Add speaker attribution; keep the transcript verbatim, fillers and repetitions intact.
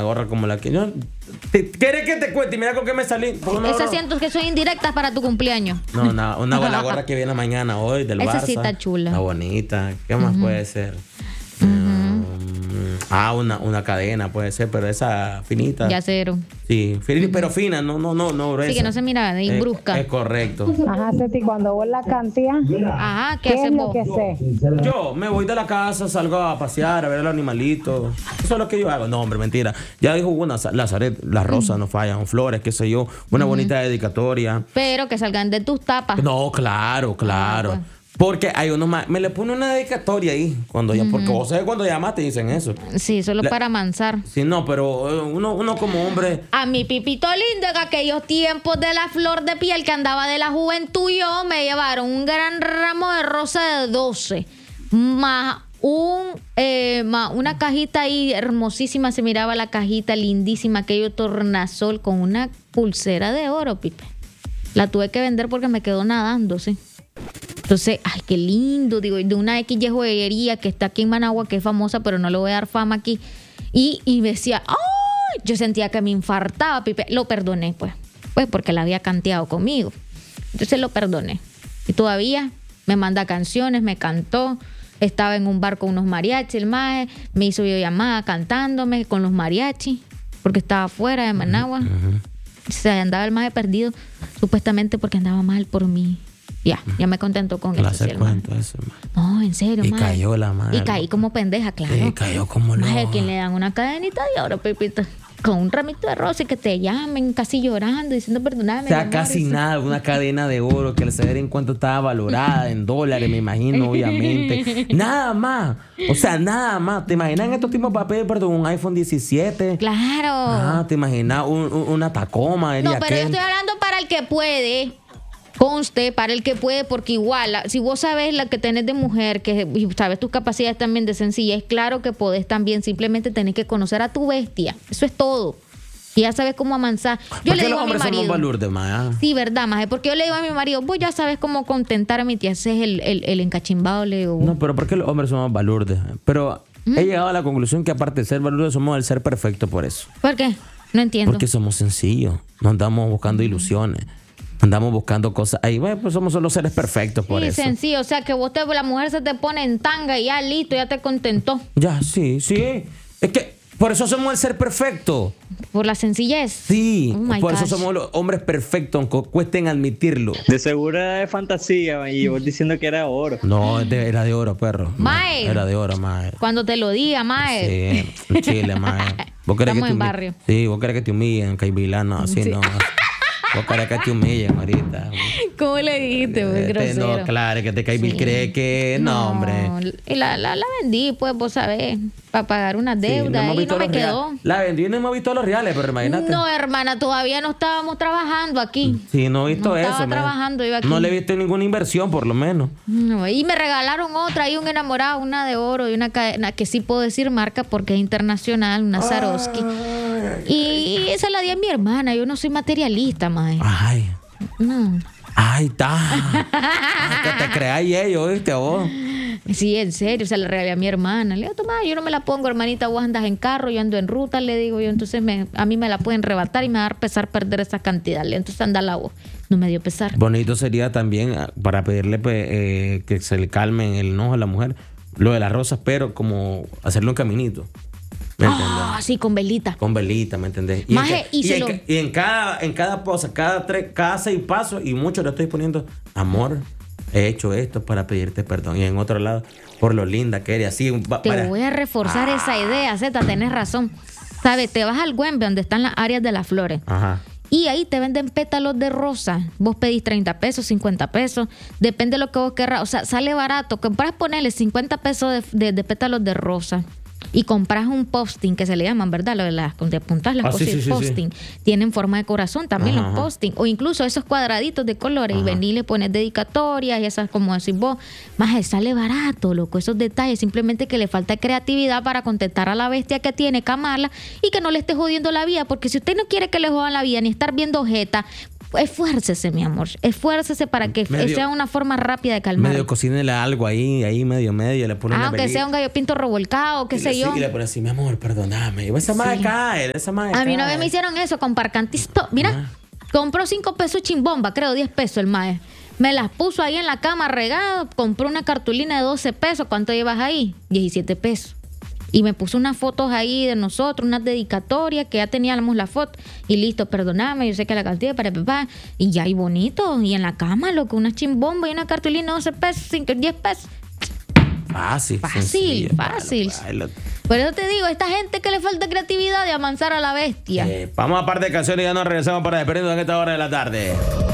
Speaker 1: gorra como la que yo. ¿Te, ¿Quieres que te cuente? Mira con qué me salí.
Speaker 2: Esas siento que son indirectas para tu cumpleaños.
Speaker 1: No, una, una la gorra que viene mañana hoy del Barça.
Speaker 2: Esa sí está chula.
Speaker 1: Está bonita. ¿Qué más uh-huh. puede ser? Uh-huh. Um, ah, una, una cadena puede ser, pero esa finita.
Speaker 2: Ya cero.
Speaker 1: Sí, uh-huh. pero fina, no, no, no, no gruesa.
Speaker 2: Sí, que no se mira ni
Speaker 1: es,
Speaker 2: brusca.
Speaker 1: Es correcto.
Speaker 3: Ajá, Ceti, cuando vos la canteas,
Speaker 2: Ajá, ¿qué,
Speaker 3: ¿qué
Speaker 2: haces
Speaker 3: es lo
Speaker 2: vos?
Speaker 3: que sé?
Speaker 1: Yo me voy de la casa, salgo a pasear, a ver a los animalitos. Eso es lo que yo hago. No, hombre, mentira. Ya dijo una, Lazaret, las rosas uh-huh. no fallan, flores, qué sé yo, una uh-huh. bonita dedicatoria.
Speaker 2: Pero que salgan de tus tapas.
Speaker 1: No, claro, claro. Ah, pues. Porque hay unos más. Me le pone una dedicatoria ahí. Cuando ya, uh-huh. Porque vos sabés cuando llamas te dicen eso.
Speaker 2: Sí, solo
Speaker 1: la,
Speaker 2: para amansar.
Speaker 1: Sí, no, pero uno, uno como hombre.
Speaker 2: A mi pipito lindo, en aquellos tiempos de la flor de piel que andaba de la juventud, yo me llevaron un gran ramo de rosa de doce. Más un eh, más una cajita ahí hermosísima. Se miraba la cajita lindísima, aquello tornasol con una pulsera de oro, Pipe. La tuve que vender porque me quedó nadando, sí. Entonces, ay, qué lindo, digo, de una X Y joyería que está aquí en Managua, que es famosa, pero no le voy a dar fama aquí. Y, y me decía, ¡ay! Yo sentía que me infartaba, Pipe. Lo perdoné, pues, pues porque la había canteado conmigo. Entonces lo perdoné. Y todavía me manda canciones, me cantó. Estaba en un bar con unos mariachis, el maje, me hizo videollamada cantándome con los mariachis, porque estaba fuera de Managua. Uh-huh. Se andaba el maje perdido, supuestamente porque andaba mal por mí. Ya, ya me contento con eso.
Speaker 1: Sí, cuento eso,
Speaker 2: no, en serio,
Speaker 1: y
Speaker 2: madre.
Speaker 1: cayó la madre.
Speaker 2: Y caí como pendeja, claro.
Speaker 1: Sí, cayó como loca.
Speaker 2: Madre, quien le dan una cadenita de oro, Pepita, con un ramito de rosa y que te llamen casi llorando, diciendo perdóname.
Speaker 1: O sea, casi eso. Nada, una cadena de oro que al saber en cuánto estaba valorada, en dólares, me imagino, obviamente. Nada más. O sea, nada más. ¿Te imaginas en estos tiempos papel, perdón, un iPhone diecisiete?
Speaker 2: Claro.
Speaker 1: Ah, ¿te imaginas un, un, una Tacoma?
Speaker 2: No, pero yo estoy hablando para el que puede. Conste, para el que puede, porque igual, si vos sabes la que tenés de mujer, que y sabes tus capacidades también de sencilla, es claro que podés también, simplemente tenés que conocer a tu bestia. Eso es todo. Y ya sabes cómo amansar. Yo le digo a mi marido. Somos
Speaker 1: balurdes, ma.
Speaker 2: Sí, verdad, maje. Porque yo le digo a mi marido, vos ya sabes cómo contentar a mi tía. Ese es el, el, el encachimbado, le digo.
Speaker 1: No, pero ¿por qué los hombres somos balurdes? Pero ¿Mm? he llegado a la conclusión que aparte de ser balurdes, somos el ser perfecto por eso.
Speaker 2: ¿Por qué? No entiendo.
Speaker 1: Porque somos sencillos. No andamos buscando mm. ilusiones. Andamos buscando cosas. Ahí, bueno, pues somos solo seres perfectos por
Speaker 2: sí,
Speaker 1: eso. Sí,
Speaker 2: sencillo. O sea, que vos te, la mujer se te pone en tanga y ya listo, ya te contentó.
Speaker 1: Ya, sí, sí. Es que por eso somos el ser perfecto.
Speaker 2: Por la sencillez.
Speaker 1: Sí,
Speaker 2: oh
Speaker 1: por
Speaker 2: gosh.
Speaker 1: eso somos los hombres perfectos, aunque cuesten admitirlo.
Speaker 4: De seguro era de fantasía y vos diciendo que era oro.
Speaker 1: No, era de oro, perro.
Speaker 2: Mae.
Speaker 1: Era de oro, mae.
Speaker 2: Cuando te lo diga, mae.
Speaker 1: Sí, en Chile, mae. ¿Vos querés
Speaker 2: Estamos
Speaker 1: que te
Speaker 2: en barrio.
Speaker 1: Sí, vos querés que te humillen, Caimbilán, no, así sí. no. Vos querés que te humillen ahorita.
Speaker 2: ¿Cómo le dijiste, muy grosero?
Speaker 1: No, claro, que te Caimbil sí. cree que... No, no hombre.
Speaker 2: Y la, la, la vendí, pues, vos sabés, para pagar una deuda sí, no y no me quedó.
Speaker 1: Reales. La vendí y no hemos visto los reales, pero imagínate.
Speaker 2: No, hermana, todavía no estábamos trabajando aquí.
Speaker 1: Sí, no he visto
Speaker 2: no
Speaker 1: eso.
Speaker 2: Estaba trabajando yo aquí.
Speaker 1: No le he visto ninguna inversión, por lo menos.
Speaker 2: No, y me regalaron otra, y un enamorado, una de oro y una cadena, que sí puedo decir marca porque es internacional, una Swarovski. Y esa la di a mi hermana, yo no soy materialista, mae.
Speaker 1: Ay.
Speaker 2: No.
Speaker 1: Ay, está. Que te creáis ellos, ¿viste vos?
Speaker 2: Sí, en serio, se la regalé a mi hermana. Le digo, toma, yo no me la pongo, hermanita, vos andas en carro, yo ando en ruta, le digo yo, entonces me, a mí me la pueden rebatar y me va a dar pesar perder esa cantidad. Le digo, entonces anda la voz. No me dio pesar.
Speaker 1: Bonito sería también, para pedirle pues, eh, que se le calme el enojo a la mujer, lo de las rosas, pero como hacerle un caminito. ¿Me entiendes?
Speaker 2: Ah, sí, con velita.
Speaker 1: Con velita, ¿me entendés? Y,
Speaker 2: Maje,
Speaker 1: en,
Speaker 2: y,
Speaker 1: y, en,
Speaker 2: lo...
Speaker 1: y en cada en cada cosa, cada tres, cada seis pasos, y mucho le estoy poniendo, amor, he hecho esto para pedirte perdón. Y en otro lado, por lo linda que eres. Así,
Speaker 2: te
Speaker 1: para...
Speaker 2: voy a reforzar ah. esa idea, Zeta, tenés razón. ¿Sabes? Te vas al Güembe, donde están las áreas de las flores.
Speaker 1: Ajá.
Speaker 2: Y ahí te venden pétalos de rosa. Vos pedís treinta pesos, cincuenta pesos. Depende de lo que vos querrás. O sea, sale barato. Compras, ponerle cincuenta pesos de, de, de pétalos de rosa. Y compras un posting, que se le llaman, ¿verdad? Lo de las, donde apuntas las
Speaker 1: ah,
Speaker 2: cosas,
Speaker 1: sí, sí,
Speaker 2: posting.
Speaker 1: Sí, sí.
Speaker 2: Tienen forma de corazón también
Speaker 1: ajá,
Speaker 2: los posting. O incluso esos cuadraditos de colores. Ajá. Y venís, le pones dedicatorias y esas, como decís vos. Más sale barato, loco, esos detalles. Simplemente que le falta creatividad para contentar a la bestia que tiene, camarla, y que no le esté jodiendo la vida. Porque si usted no quiere que le jodan la vida, ni estar viendo jeta, esfuércese, mi amor. Esfuércese para que
Speaker 1: Medio-
Speaker 2: sea una forma rápida de calmar.
Speaker 1: Medio cocínele algo ahí, ahí medio medio, le pone
Speaker 2: Ah,
Speaker 1: una
Speaker 2: aunque
Speaker 1: velita.
Speaker 2: sea un gallo pinto revolcado, qué
Speaker 1: Y
Speaker 2: sé
Speaker 1: le-
Speaker 2: yo.
Speaker 1: sí, y le pone así, mi amor, perdóname. Y esa madre cae, esa madre
Speaker 2: A mí una
Speaker 1: cae.
Speaker 2: vez me hicieron eso con Parcantisto. Mira,
Speaker 1: Ajá.
Speaker 2: compró cinco pesos chimbomba, creo diez pesos el mae. Me las puso ahí en la cama regado, compró una cartulina de doce pesos. ¿Cuánto llevas ahí? diecisiete pesos. Y me puso unas fotos ahí de nosotros, unas dedicatorias que ya teníamos la foto. Y listo, perdóname, yo sé que la cantidad para papá. Y ya, y bonito. Y en la cama, loco, una chimbomba y una cartulina de doce pesos, cinco, diez pesos.
Speaker 1: Fácil,
Speaker 2: Fácil,
Speaker 1: sencillo.
Speaker 2: fácil.
Speaker 1: Bailo, bailo.
Speaker 2: Por eso te digo, esta gente que le falta creatividad de amansar a la bestia.
Speaker 1: Eh, vamos a parte de canciones y ya nos regresamos para despedirnos en esta hora de la tarde.